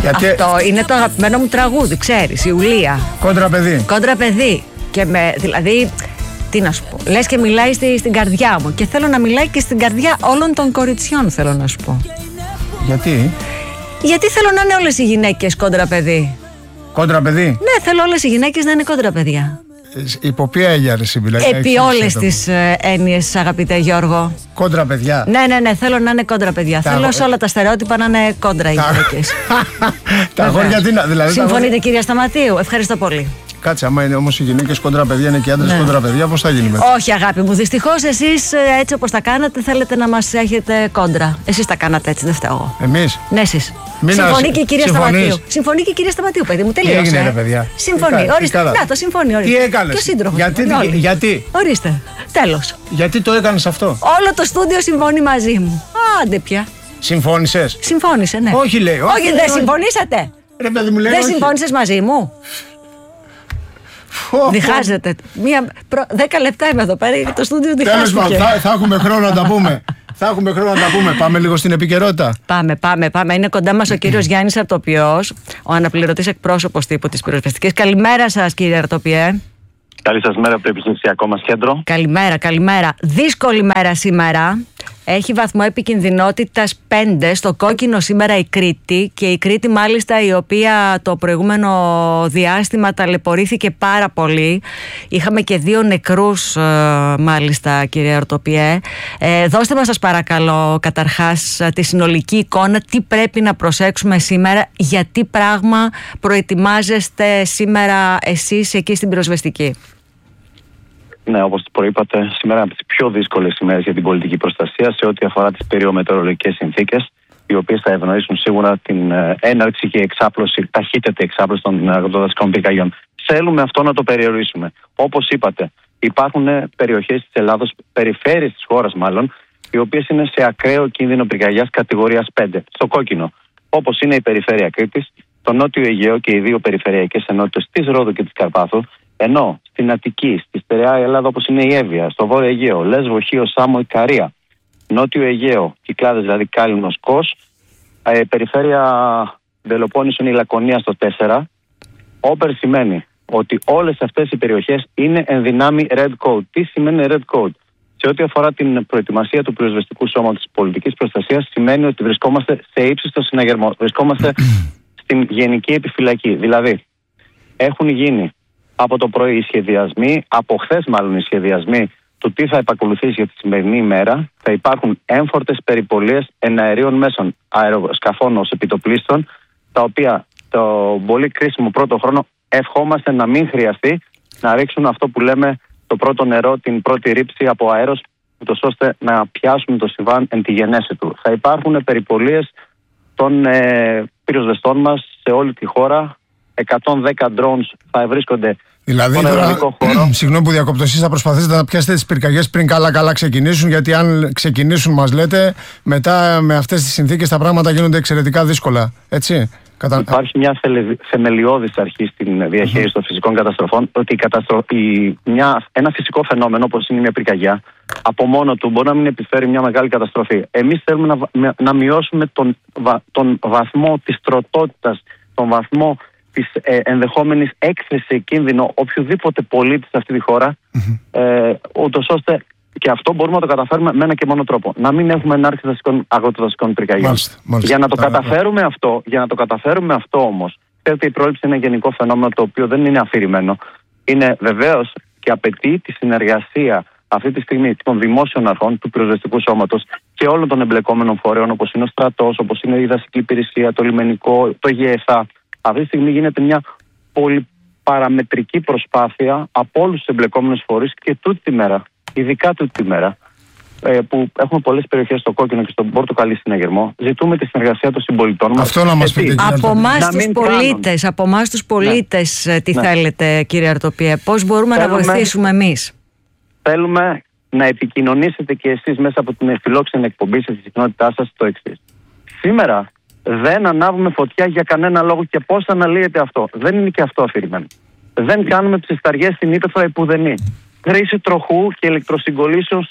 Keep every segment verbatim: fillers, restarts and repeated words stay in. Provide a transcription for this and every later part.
Γιατί... Αυτό είναι το αγαπημένο μου τραγούδι, ξέρεις, Ιουλία. Κόντρα παιδί. Κόντρα παιδί. Και με, δηλαδή, τι να σου πω, λες και μιλάει στη, στην καρδιά μου. Και θέλω να μιλάει και στην καρδιά όλων των κοριτσιών, θέλω να σου πω. Γιατί? Γιατί θέλω να είναι όλες οι γυναίκες κόντρα παιδί. Κόντρα παιδί. Ναι, θέλω όλες οι γυναίκες να είναι κόντρα παιδιά. Υπό ποια έννοια ρε συμπιλά? Επί όλες τις ε, έννοιες, αγαπητέ Γιώργο. Κόντρα παιδιά. Ναι, ναι, ναι, θέλω να είναι κόντρα παιδιά. Τα... Θέλω σε όλα τα στερεότυπα να είναι κόντρα οι γυναίκες. Τα αγόρια τι να, δηλαδή. Συμφωνείτε, τα... κυρία Σταματίου? Ευχαριστώ πολύ. Κάτσε, άμα είναι όμως οι γυναίκες κόντρα παιδιά, είναι και οι άντρες ναι. κόντρα παιδιά, πώς θα γίνει μετά? Όχι, αγάπη μου, δυστυχώς εσείς έτσι όπως τα κάνατε θέλετε να μας έχετε κόντρα. Εσείς τα κάνατε έτσι, δεν φταίω εγώ. Εμείς? Ναι, εσείς. Μην συμφωνεί ας... και η κυρία Συμφωνείς. Σταματίου. Συμφωνεί και η κυρία Σταματίου, παιδί μου. Τελείωσε. Τι έγινε, ρε παιδιά? Συμφωνεί. Ορίστε. Να το συμφωνεί. Ορίστε. Τι έκανες? Και ο σύντροφος. Γιατί, γιατί? Ορίστε. Τέλος. Γιατί το έκανες αυτό? Όλο το στούντιο συμφωνεί μαζί μου. Άντε πια. Συμφώνησες? Συμφώνησε, ναι. Όχι, λέει. Όχι, όχι δεν συμφωνήσατε. Ρε παιδί μου, λέει. Δεν συμφώνησες μαζί μου. Διχάζεται. Μία, προ... Δέκα λεπτά είμαι εδώ πέρα. Το στούντιο διχάζεται. Τέλος πάντων, θα, θα έχουμε χρόνο να τα πούμε. Θα έχουμε χρόνο να τα πούμε. Πάμε λίγο στην επικαιρότητα. Πάμε, πάμε, πάμε. Είναι κοντά μας ο κύριος Γιάννης Αρτοπιός, ο αναπληρωτής εκπρόσωπος τύπου της πυροσβεστικής. Καλημέρα σας, κύριε Αρτοπιέ. Καλή σας μέρα από το επιχειρησιακό μας κέντρο. Καλημέρα, καλημέρα. Δύσκολη μέρα σήμερα. Έχει βαθμό επικινδυνότητας πέντε, στο κόκκινο σήμερα η Κρήτη, και η Κρήτη μάλιστα η οποία το προηγούμενο διάστημα ταλαιπωρήθηκε πάρα πολύ. Είχαμε και δύο νεκρούς ε, μάλιστα, κύριε Αρτοπιέ. Ε, δώστε μας σας παρακαλώ καταρχάς τη συνολική εικόνα, τι πρέπει να προσέξουμε σήμερα, γιατί πράγμα προετοιμάζεστε σήμερα εσείς εκεί στην πυροσβεστική? Ναι, όπως προείπατε, σήμερα είναι από τις πιο δύσκολες ημέρες για την πολιτική προστασία σε ό,τι αφορά τις περιομετεωρολογικές συνθήκες, οι οποίες θα ευνοήσουν σίγουρα την έναρξη και εξάπλωση, ταχύτερη εξάπλωση των αγροτοδασικών πυρκαγιών. Θέλουμε αυτό να το περιορίσουμε. Όπως είπατε, υπάρχουν περιοχές της Ελλάδος, περιφέρειες της χώρας μάλλον, οι οποίες είναι σε ακραίο κίνδυνο πυρκαγιάς κατηγορίας πέντε, στο κόκκινο. Όπως είναι η περιφέρεια Κρήτης, το Νότιο Αιγαίο και οι δύο περιφερειακές ενότητες της Ρόδου και της Καρπάθου. Ενώ στην Αττική, στη στερεά Ελλάδα όπως είναι η Εύβοια, στο Βόρειο Αιγαίο, Λέσβο, Χίο, Σάμο, Ικαρία, Νότιο Αιγαίο, Κυκλάδες δηλαδή Κάλυμνος, Κος, ε, περιφέρεια Πελοπόννησον, η Λακωνία στο τέσσερα. Όπερ σημαίνει ότι όλες αυτές οι περιοχές είναι εν δυνάμει Red Code. Τι σημαίνει Red Code? Σε ό,τι αφορά την προετοιμασία του πυροσβεστικού σώματος της πολιτικής προστασίας, σημαίνει ότι βρισκόμαστε σε ύψιστο συναγερμό. Βρισκόμαστε στην γενική επιφυλακή. Δηλαδή, έχουν γίνει από το πρωί οι σχεδιασμοί, από χθες μάλλον οι σχεδιασμοί του τι θα επακολουθήσει για τη σημερινή ημέρα. Θα υπάρχουν έμφορτες περιπολίες εναερίων μέσων, αεροσκαφών ως επιτοπλίστων, τα οποία το πολύ κρίσιμο πρώτο χρόνο ευχόμαστε να μην χρειαστεί να ρίξουν αυτό που λέμε το πρώτο νερό, την πρώτη ρήψη από αέρος, ούτως ώστε να πιάσουμε το συμβάν εν τη γενέση του. Θα υπάρχουν περιπολίες των ε, πυροσβεστών μας σε όλη τη χώρα. εκατόν δέκα drones θα βρίσκονται δηλαδή, στον αεροδικό χώρο. Συγγνώμη που διακόπτω, εσείς θα προσπαθήσετε να πιάσετε τις πυρκαγιές πριν καλά-καλά ξεκινήσουν, γιατί αν ξεκινήσουν, μας λέτε, μετά με αυτές τις συνθήκες τα πράγματα γίνονται εξαιρετικά δύσκολα. Έτσι. Κατα... Υπάρχει μια θεμελιώδης αρχή στην διαχείριση mm-hmm. των φυσικών καταστροφών, ότι η καταστρο... η... μια... ένα φυσικό φαινόμενο όπως είναι μια πυρκαγιά από μόνο του μπορεί να μην επιφέρει μια μεγάλη καταστροφή. Εμείς θέλουμε να, να μειώσουμε τον, βα... τον βαθμό της τροτότητας, τον βαθμό της ε, ενδεχόμενης έκθεσης σε κίνδυνο οποιοδήποτε πολίτη σε αυτή τη χώρα, mm-hmm. ε, ούτως ώστε και αυτό μπορούμε να το καταφέρουμε με ένα και μόνο τρόπο. Να μην έχουμε ενάρξη αγροτοδασικών πυρκαγιών. Για να το καταφέρουμε αυτό, για να το καταφέρουμε αυτό όμως, ξέρετε, η πρόληψη είναι ένα γενικό φαινόμενο το οποίο δεν είναι αφηρημένο. Είναι βεβαίως και απαιτεί τη συνεργασία αυτή τη στιγμή των δημόσιων αρχών, του πυροσβεστικού σώματος και όλων των εμπλεκόμενων φορέων, όπως είναι ο στρατός, όπως είναι η δασική υπηρεσία, το λιμενικό, το ΓΕΘΑ. Αυτή τη στιγμή γίνεται μια πολυπαραμετρική προσπάθεια από όλους τους εμπλεκόμενους φορείς και τούτη τη μέρα, ειδικά τούτη τη μέρα, που έχουμε πολλές περιοχές στο κόκκινο και στον πορτοκαλί συναγερμό, ζητούμε τη συνεργασία των συμπολιτών μας. Αυτό να μας πείτε. Από εμάς τους πολίτες, από εμάς τους πολίτες, ναι. τι ναι. θέλετε, κύριε Αρτοπιέ, πώς μπορούμε θέλουμε, να βοηθήσουμε εμείς? Θέλουμε να επικοινωνήσετε και εσείς μέσα από την φιλόξενη εκπομπή σας, τη συχνότητά σας, το εξής. Σήμερα δεν ανάβουμε φωτιά για κανένα λόγο και πώς αναλύεται αυτό? Δεν είναι και αυτό αφηρημένο. Δεν κάνουμε ψισταριές στην ύπαιθρο επουδενή. Χρήση τροχού και ηλεκτροσυγκολήσεων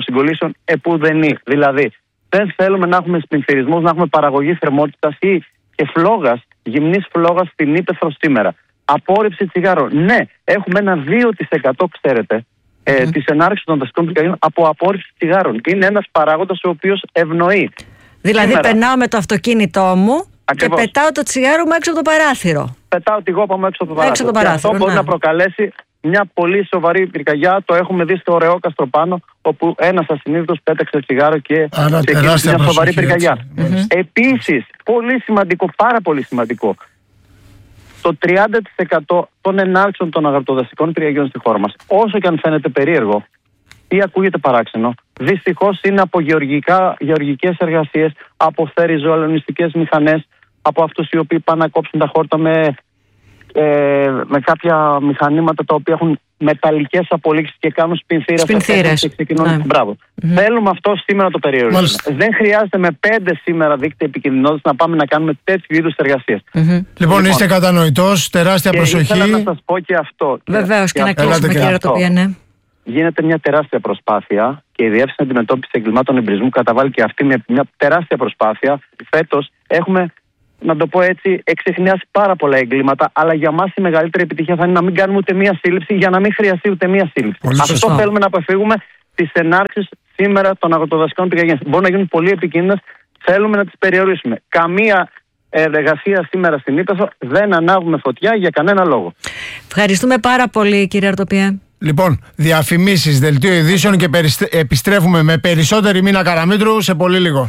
επουδενή. Δηλαδή, δεν θέλουμε να έχουμε σπινθυρισμούς, να έχουμε παραγωγή θερμότητας ή και φλόγας, γυμνής φλόγας στην ύπαιθρο σήμερα. Απόρριψη τσιγάρων. Ναι, έχουμε ένα δύο τοις εκατό, ξέρετε, ε, mm. της ενάρξης των δασικών πυρκαγιών από απόρριψη τσιγάρων. Είναι ένας παράγοντας ο οποίος ευνοεί. Δηλαδή, σήμερα περνάω με το αυτοκίνητό μου. Ακριβώς. Και πετάω το τσιγάρο μου έξω από το παράθυρο. Πετάω τη γόπα μου έξω από το παράθυρο. Έξω από το παράθυρο, και αυτό μπορεί ναι. να προκαλέσει μια πολύ σοβαρή πυρκαγιά. Το έχουμε δει στο Ωραιόκαστρο πάνω, όπου ένας ασυνείδητος πέταξε τσιγάρο και ξεκίνησε μια σοβαρή πυρκαγιά. Mm-hmm. Επίσης, πολύ σημαντικό, πάρα πολύ σημαντικό, το τριάντα τοις εκατό των ενάρξεων των αγροτοδασικών πυρκαγιών στη χώρα μας, όσο και αν φαίνεται περίεργο ή ακούγεται παράξενο, δυστυχώς είναι από γεωργικά, γεωργικές εργασίες, από θερυζωαλωνιστικές μηχανές, από αυτούς οι οποίοι πάνε να κόψουν τα χόρτα με, ε, με κάποια μηχανήματα τα οποία έχουν μεταλλικές απολύξεις και κάνουν σπινθήρες. Σπινθήρες. Και ξεκινούν. Ναι. Μπράβο. Mm-hmm. Θέλουμε αυτό σήμερα το περιορίσουμε. Δεν χρειάζεται με πέντε σήμερα δίκτυα επικινδυνότητας να πάμε να κάνουμε τέτοιου είδους εργασίες. Mm-hmm. Λοιπόν, λοιπόν, είστε κατανοητός, τεράστια και προσοχή. Ήθελα να σας πω και αυτό. Βεβαίως, και, και να κλείσουμε, κύριε Ρωτοπία, ναι. Γίνεται μια τεράστια προσπάθεια και η Διεύθυνση Αντιμετώπισης Εγκλημάτων Εμπρισμού καταβάλει και αυτή μια, μια τεράστια προσπάθεια. Φέτος έχουμε, να το πω έτσι, εξεχνιάσει πάρα πολλά εγκλήματα, αλλά για μας η μεγαλύτερη επιτυχία θα είναι να μην κάνουμε ούτε μία σύλληψη για να μην χρειαστεί ούτε μία σύλληψη. Πολύ Αυτό σωστό. Θέλουμε να αποφύγουμε τις ενάρξεις σήμερα των αγροτοδασικών πυρκαγιών. Μπορούν να γίνουν πολύ επικίνδυνες, θέλουμε να τις περιορίσουμε. Καμία εργασία σήμερα στην ύπαιθρο δεν ανάβουμε φωτιά για κανένα λόγο. Ευχαριστούμε πάρα πολύ, κύριε Ρωτοπία. Λοιπόν, διαφημίσεις, δελτίο ειδήσεων και περιστε... επιστρέφουμε με περισσότερη Μίνα Καραμήτρου σε πολύ λίγο.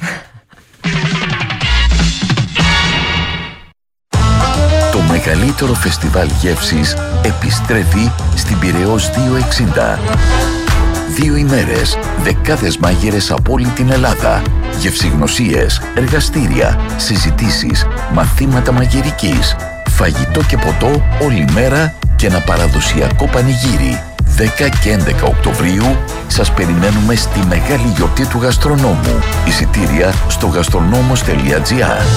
Το μεγαλύτερο φεστιβάλ γεύσης επιστρέφει στην Πειραιώς διακόσια εξήντα. Δύο ημέρες, δεκάδες μάγειρες από όλη την Ελλάδα. Γευσηγνωσίες, εργαστήρια, συζητήσεις, μαθήματα μαγειρικής, φαγητό και ποτό όλη μέρα και ένα παραδοσιακό πανηγύρι. δέκα και έντεκα Οκτωβρίου σας περιμένουμε στη μεγάλη γιορτή του γαστρονόμου. Εισιτήρια στο γαστρονόμος τελεία τζι άρ.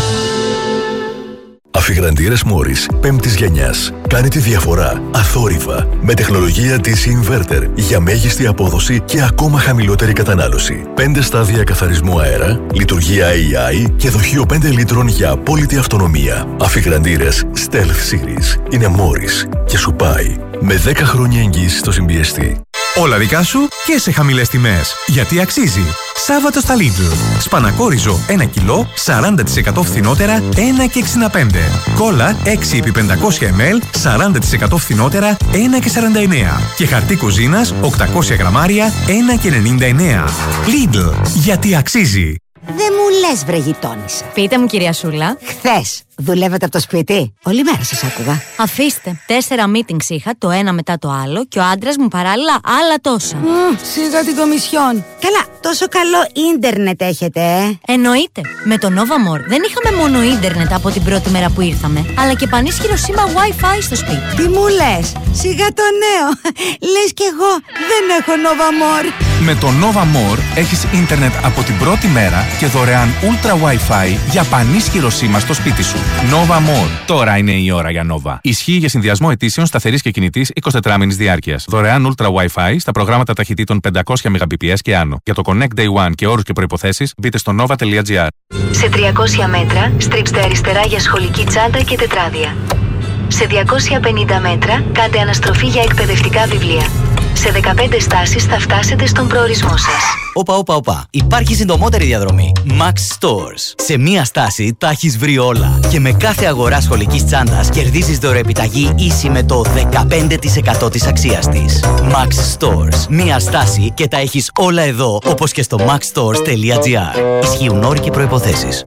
Αφιγραντήρες Μόρις πέμπτης γενιάς. Κάνει τη διαφορά αθόρυβα με τεχνολογία ντι σι Inverter για μέγιστη απόδοση και ακόμα χαμηλότερη κατανάλωση. πέντε στάδια καθαρισμού αέρα, λειτουργία έι άι και δοχείο πέντε λίτρων για απόλυτη αυτονομία. Αφιγραντήρες Stealth Series είναι Μόρις και σου πάει με δέκα χρόνια εγγύηση στο συμπιεστή. Όλα δικά σου και σε χαμηλές τιμές. Γιατί αξίζει. Σάββατο στα Lidl. Σπανακόριζο ένα κιλό, σαράντα τοις εκατό φθηνότερα, ένα και εξήντα πέντε. Κόλλα έξι επί πεντακόσια μιλιλίτρα, σαράντα τοις εκατό φθηνότερα, ένα και σαράντα εννέα. Και χαρτί κουζίνας, οκτακόσια γραμμάρια, ένα και ενενήντα εννέα. Lidl. Γιατί αξίζει. Δεν μου λες, βρε γειτόνισσα. Πείτε μου, κυρία Σούλα. Χθες δουλεύετε από το σπίτι. Όλη μέρα σας άκουγα. Αφήστε. Τέσσερα meetings είχα, το ένα μετά το άλλο, και ο άντρας μου παράλληλα άλλα τόσα. Mm, σιγά την κομισιόν. Καλά, τόσο καλό ίντερνετ έχετε, ε. Εννοείται. Με το Nova More δεν είχαμε μόνο ίντερνετ από την πρώτη μέρα που ήρθαμε, αλλά και πανίσχυρο σήμα Wi-Fi στο σπίτι. Τι μου λες, σιγά το νέο. Λες κι εγώ δεν έχω Nova More. Με το Nova More έχεις ίντερνετ από την πρώτη μέρα και δωρεάν Ultra Wi-Fi για πανίσχυρο σήμα στο σπίτι σου. Nova More. Τώρα είναι η ώρα για Nova. Ισχύει για συνδυασμό αιτήσεων σταθερής και κινητής εικοσιτετράμινης διάρκειας. Δωρεάν Ultra Wi-Fi στα προγράμματα ταχυτήτων πεντακόσια μεγαμπιπιες και άνω. Για το Connect Day One και όρους και προϋποθέσεις μπείτε στο nova τελεία τζι άρ. Σε τριακόσια μέτρα στρίψτε αριστερά για σχολική τσάντα και τετράδια. Σε διακόσια πενήντα μέτρα κάντε αναστροφή για εκπαιδευτικά βιβλία. Σε δεκαπέντε στάσεις θα φτάσετε στον προορισμό σας. Όπα, όπα, όπα. Υπάρχει συντομότερη διαδρομή. Max Stores. Σε μία στάση τα έχεις βρει όλα. Και με κάθε αγορά σχολικής τσάντας κερδίζεις δωρεοεπιταγή ίση με το δεκαπέντε τοις εκατό της αξίας της. Max Stores. Μία στάση και τα έχεις όλα εδώ, όπως και στο max stores τελεία τζι άρ. Ισχύουν όροι και προϋποθέσεις.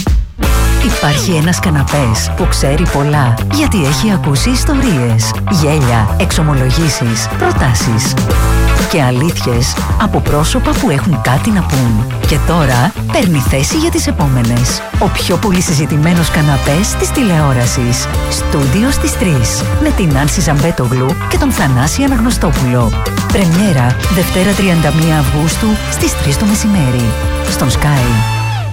Υπάρχει ένας καναπές που ξέρει πολλά, γιατί έχει ακούσει ιστορίες, γέλια, εξομολογήσεις, προτάσεις και αλήθειες από πρόσωπα που έχουν κάτι να πούν. Και τώρα παίρνει θέση για τις επόμενες. Ο πιο πολύ συζητημένος καναπές της τηλεόρασης. Στούντιο στις τρεις. Με την Άνση Ζαμπέτογλου και τον Θανάση Αναγνωστόπουλο. Πρεμιέρα Δευτέρα τριάντα μία Αυγούστου στις τρεις το μεσημέρι. Στον Sky.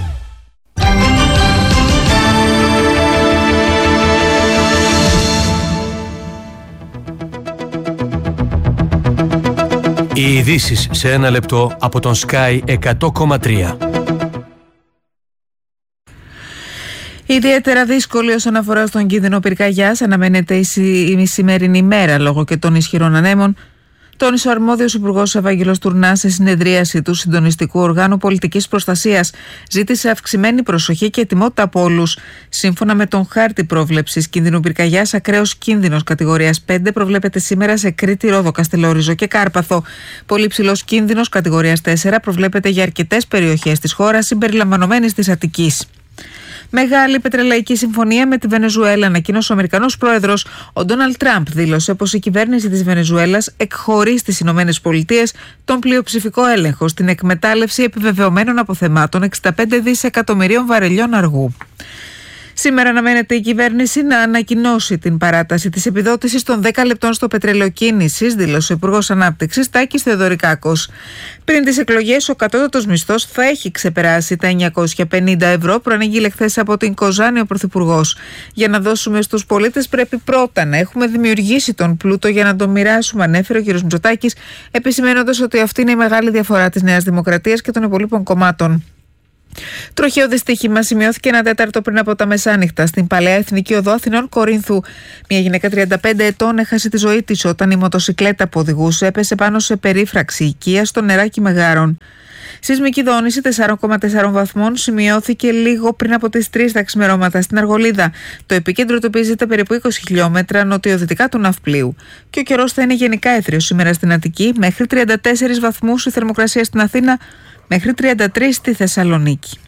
Οι ειδήσεις σε ένα λεπτό από τον Sky εκατό κόμμα τρία. Ιδιαίτερα δύσκολη όσον αφορά στον κίνδυνο πυρκαγιάς αναμένεται η σημερινή ημέρα λόγω και των ισχυρών ανέμων. Τόνισε ο αρμόδιος Υπουργός Ευάγγελος Τουρνάς σε συνεδρίαση του Συντονιστικού Οργάνου Πολιτικής Προστασίας. Ζήτησε αυξημένη προσοχή και ετοιμότητα από όλους. Σύμφωνα με τον χάρτη πρόβλεψης κίνδυνου πυρκαγιάς, ακραίος κίνδυνος κατηγορίας πέντε προβλέπεται σήμερα σε Κρήτη, Ρόδο, Καστελόριζο και Κάρπαθο. Πολύ ψηλός κίνδυνος κατηγορίας τέσσερα προβλέπεται για αρκετές περιοχές της χώρας συμπεριλαμβανομένης της Αττικής. Μεγάλη πετρελαϊκή συμφωνία με τη Βενεζουέλα, ανακοίνωσε ο Αμερικανός πρόεδρος. Ο Ντόναλντ Τραμπ δήλωσε πως η κυβέρνηση της Βενεζουέλας εκχωρεί στις Ηνωμένες Πολιτείες τον πλειοψηφικό έλεγχο στην εκμετάλλευση επιβεβαιωμένων αποθεμάτων εξήντα πέντε δισεκατομμυρίων βαρελιών αργού. Σήμερα αναμένεται η κυβέρνηση να ανακοινώσει την παράταση της επιδότησης των δέκα λεπτών στο πετρέλαιο κίνησης, δήλωσε ο Υπουργός Ανάπτυξης Τάκης Θεοδωρικάκος. Πριν τις εκλογές, ο κατώτατος μισθός θα έχει ξεπεράσει τα εννιακόσια πενήντα ευρώ, προανήγγειλε χθες από την Κοζάνη ο Πρωθυπουργός. Για να δώσουμε στους πολίτες πρέπει πρώτα να έχουμε δημιουργήσει τον πλούτο για να τον μοιράσουμε, ανέφερε ο κ. Μητσοτάκης, επισημένοντας ότι αυτή είναι η μεγάλη διαφορά της Νέας Δημοκρατίας και των υπολείπων κομμάτων. Τροχαίο δυστύχημα σημειώθηκε ένα τέταρτο πριν από τα μεσάνυχτα στην Παλαιά Εθνική Οδό Αθηνών Κορίνθου. Μια γυναίκα τριάντα πέντε ετών έχασε τη ζωή της όταν η μοτοσικλέτα που οδηγούσε έπεσε πάνω σε περίφραξη οικία στο νεράκι Μεγάρων. Σεισμική δόνηση τέσσερα κόμμα τέσσερα βαθμών σημειώθηκε λίγο πριν από τις τρεις τα ξημερώματα στην Αργολίδα. Το επίκεντρο τοπίζεται περίπου είκοσι χιλιόμετρα νοτιοδυτικά του Ναυπλίου. Και ο καιρός θα είναι γενικά έθριος σήμερα στην Αττική, μέχρι τριάντα τέσσερις βαθμούς η θερμοκρασία στην Αθήνα, μέχρι τριάντα τρεις στη Θεσσαλονίκη.